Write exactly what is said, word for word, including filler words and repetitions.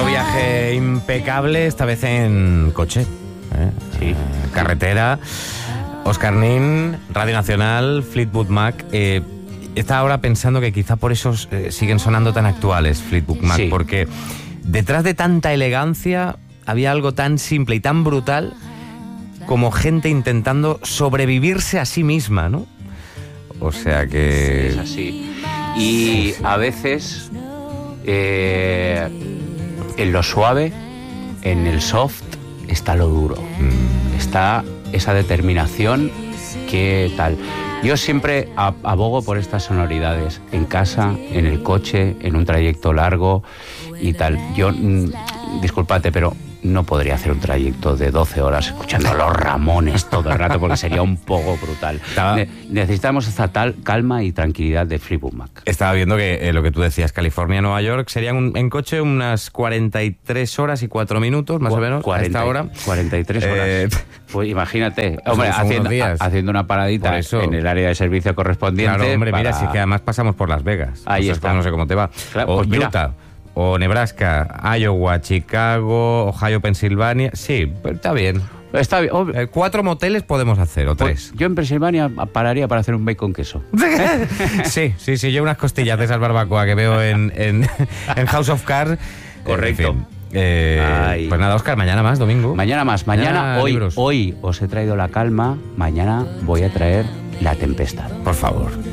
Otro viaje impecable, esta vez en coche. ¿eh? Sí. Eh, carretera. Oscar Nin, Radio Nacional, Fleetwood Mac. Eh, estaba ahora pensando que quizá por eso eh, siguen sonando tan actuales Fleetwood Mac, Sí. porque detrás de tanta elegancia había algo tan simple y tan brutal como gente intentando sobrevivirse a sí misma, ¿no? O sea que... Es así. Y a veces, eh, en lo suave, en el soft, está lo duro. Mm. Está esa determinación que tal. Yo siempre abogo por estas sonoridades, en casa, en el coche, en un trayecto largo y tal. Yo, mmm, discúlpate, pero no podría hacer un trayecto de doce horas escuchando a los Ramones todo el rato, porque sería un poco brutal. Estaba... Ne- necesitamos esta tal calma y tranquilidad de Fleetwood Mac. Estaba viendo que eh, lo que tú decías, California, Nueva York, serían un, en coche unas cuarenta y tres horas y cuatro minutos, más Cu- o menos, cuarenta, a esta hora. cuarenta y tres horas. Eh, Pues imagínate, hombre, son unos haciendo, días. ha- haciendo una paradita Por eso. en el área de servicio correspondiente. Claro, hombre, para... mira, si es que además pasamos por Las Vegas. Ahí Entonces, está. pues no sé cómo te va. Claro, o pues mira. Utah, o Nebraska, Iowa, Chicago, Ohio, Pensilvania. Sí, pues está bien. Está bien. Oh, Eh, cuatro moteles podemos hacer, o pues tres. yo en Pensilvania pararía para hacer un bacon queso. Sí, sí, sí, yo unas costillas de esas barbacoa que veo en, en, en House of Cards. Correcto. En fin. Eh, Ay. pues nada, Óscar, mañana más, domingo. Mañana más. Mañana, Mañana hoy, libros. hoy os he traído la calma. Mañana voy a traer la tempestad. Por favor.